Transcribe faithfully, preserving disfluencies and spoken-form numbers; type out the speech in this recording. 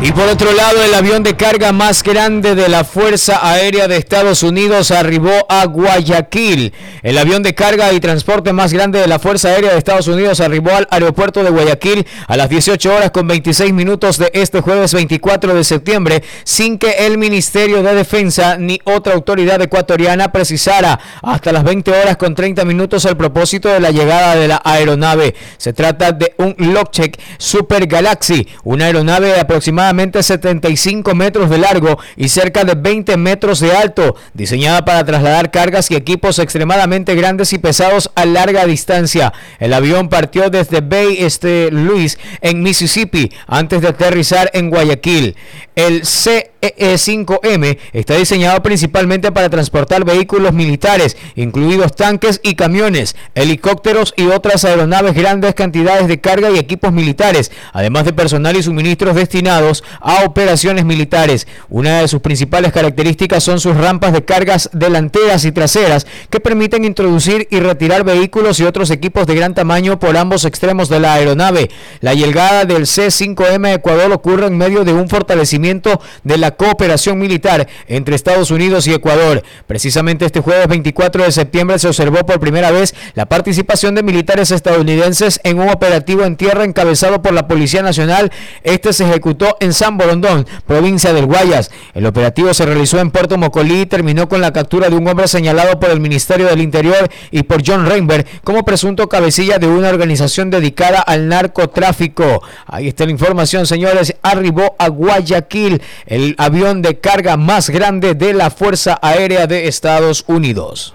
Y por otro lado, el avión de carga más grande de la Fuerza Aérea de Estados Unidos arribó a Guayaquil. El avión de carga y transporte más grande de la Fuerza Aérea de Estados Unidos arribó al aeropuerto de Guayaquil a las dieciocho horas con veintiséis minutos de este jueves veinticuatro de septiembre, sin que el Ministerio de Defensa ni otra autoridad ecuatoriana precisara hasta las veinte horas con treinta minutos el propósito de la llegada de la aeronave. Se trata de un Lockheed Super Galaxy, una aeronave de aproximadamente setenta y cinco metros de largo y cerca de veinte metros de alto, diseñada para trasladar cargas y equipos extremadamente grandes y pesados a larga distancia. El avión partió desde Bay este, Louis en Mississippi antes de aterrizar en Guayaquil. El C cinco M está diseñado principalmente para transportar vehículos militares, incluidos tanques y camiones, helicópteros y otras aeronaves, grandes cantidades de carga y equipos militares, además de personal y suministros destinados a operaciones militares. Una de sus principales características son sus rampas de cargas delanteras y traseras que permiten introducir y retirar vehículos y otros equipos de gran tamaño por ambos extremos de la aeronave. La llegada del C cinco M a Ecuador ocurre en medio de un fortalecimiento de la cooperación militar entre Estados Unidos y Ecuador. Precisamente este jueves veinticuatro de septiembre se observó por primera vez la participación de militares estadounidenses en un operativo en tierra encabezado por la Policía Nacional. Este se ejecutó en San Borondón, provincia del Guayas. El operativo se realizó en Puerto Mocolí y terminó con la captura de un hombre señalado por el Ministerio del Interior y por John Reinberg como presunto cabecilla de una organización dedicada al narcotráfico. Ahí está la información, señores. Arribó a Guayaquil el avión de carga más grande de la Fuerza Aérea de Estados Unidos.